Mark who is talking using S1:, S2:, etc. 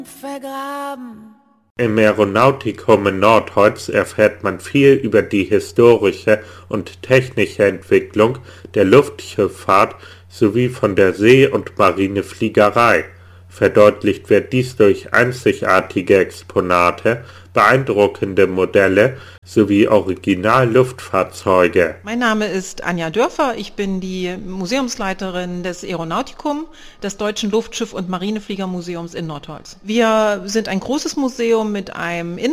S1: vergraben.
S2: Im Aeronautikum in Nordholz erfährt man viel über die historische und technische Entwicklung der Luftschifffahrt sowie von der See- und Marinefliegerei. Verdeutlicht wird dies durch einzigartige Exponate, beeindruckende Modelle sowie Original-Luftfahrzeuge.
S3: Mein Name ist Anja Dörfer, ich bin die Museumsleiterin des Aeronautikum, des Deutschen Luftschiff- und Marinefliegermuseums in Nordholz. Wir sind ein großes Museum mit einem